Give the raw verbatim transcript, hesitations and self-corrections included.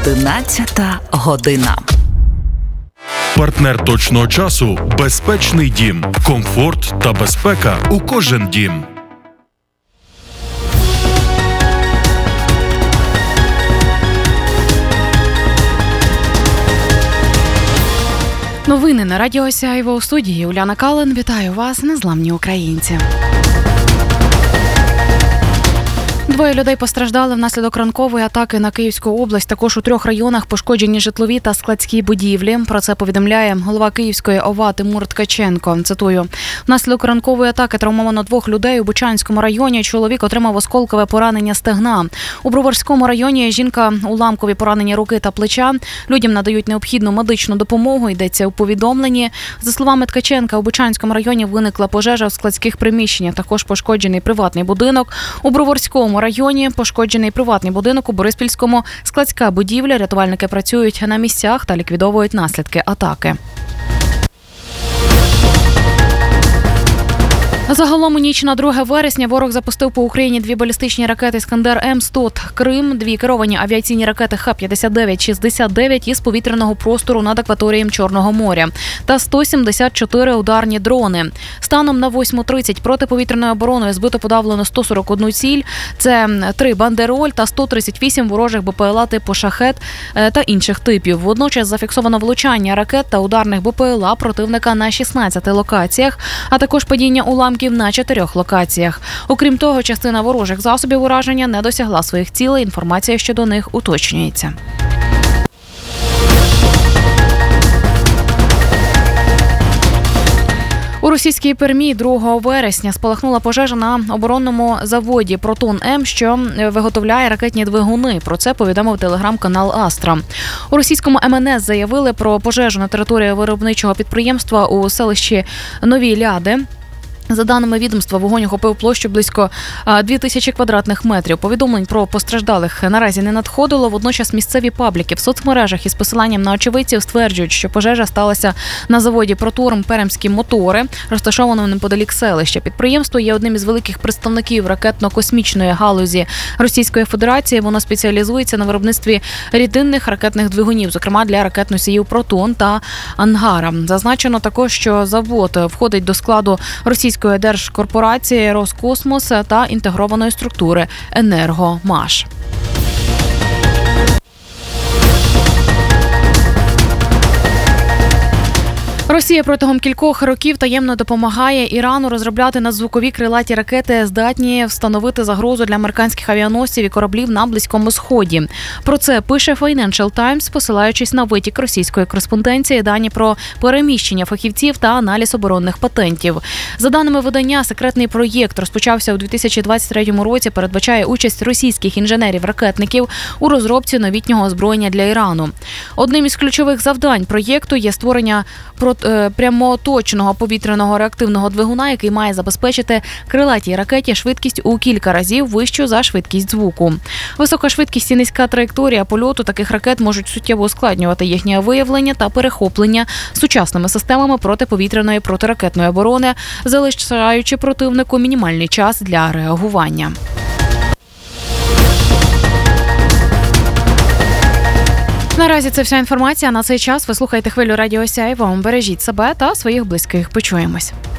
Одинадцята година. Партнер точного часу – безпечний дім. Комфорт та безпека у кожен дім. Новини на Радіо Сяйво, у студії Уляна Кален. Вітаю вас, незламні українці. Двоє людей постраждали внаслідок ранкової атаки на Київську область. Також у трьох районах пошкоджені житлові та складські будівлі. Про це повідомляє голова Київської ОВА Тимур Ткаченко. Цитую. Внаслідок ранкової атаки травмовано двох людей. У Бучанському районі чоловік отримав осколкове поранення стегна. У Броварському районі жінка уламкові поранення руки та плеча. Людям надають необхідну медичну допомогу, йдеться у повідомленні. За словами Ткаченка, у Бучанському районі виникла пожежа в складських приміщеннях. Також пошкоджений приватний будинок. У Броварському районі пошкоджений приватний будинок, у Бориспільському складська будівля. Рятувальники працюють на місцях та ліквідовують наслідки атаки. Загалом у ніч на друге вересня ворог запустив по Україні дві балістичні ракети «Іскандер-М» сто Крим, дві керовані авіаційні ракети Х п'ятдесят дев'ять шістдесят дев'ять із повітряного простору над акваторієм Чорного моря та сто сімдесят чотири ударні дрони. Станом на восьму тридцять протиповітряною обороною збито подавлено сто сорок одну ціль. Це три «Бандероль» та сто тридцять вісім ворожих БПЛА типу «Шахет» та інших типів. Водночас зафіксовано влучання ракет та ударних БПЛА противника на шістнадцяти локаціях, а також падіння уламків на чотирьох локаціях. Окрім того, частина ворожих засобів ураження не досягла своїх цілей. Інформація щодо них уточнюється. У російській Пермі другого вересня спалахнула пожежа на оборонному заводі «Протон-М», що виготовляє ракетні двигуни. Про це повідомив телеграм-канал «Астра». У російському ем ен ес заявили про пожежу на території виробничого підприємства у селищі Нові Ляди. За даними відомства, вогонь охопив площу близько дві тисячі квадратних метрів. Повідомлень про постраждалих наразі не надходило. Водночас місцеві пабліки в соцмережах із посиланням на очевидців стверджують, що пожежа сталася на заводі «Протурм Пермські мотори», розташованому неподалік селища. Підприємство є одним із великих представників ракетно-космічної галузі Російської Федерації. Воно спеціалізується на виробництві рідинних ракетних двигунів, зокрема для ракет-носіїв «Протон» та «Ангара». Зазначено також, що завод входить до складу російської держкорпорації «Роскосмос» та інтегрованої структури «Енергомаш». Росія протягом кількох років таємно допомагає Ірану розробляти надзвукові крилаті ракети, здатні встановити загрозу для американських авіаносців і кораблів на Близькому Сході. Про це пише Financial Times, посилаючись на витік російської кореспонденції, дані про переміщення фахівців та аналіз оборонних патентів. За даними видання, секретний проєкт розпочався у дві тисячі двадцять третьому році, передбачає участь російських інженерів-ракетників у розробці новітнього озброєння для Ірану. Одним із ключових завдань проєкту є створення прямоточного повітряного реактивного двигуна, який має забезпечити крилатій ракеті швидкість у кілька разів вищу за швидкість звуку. Висока швидкість і низька траєкторія польоту таких ракет можуть суттєво ускладнювати їхнє виявлення та перехоплення сучасними системами протиповітряної протиракетної оборони, залишаючи противнику мінімальний час для реагування. Наразі це вся інформація на цей час. Ви слухаєте хвилю Радіо Сяйво. Бережіть себе та своїх близьких. Почуємось.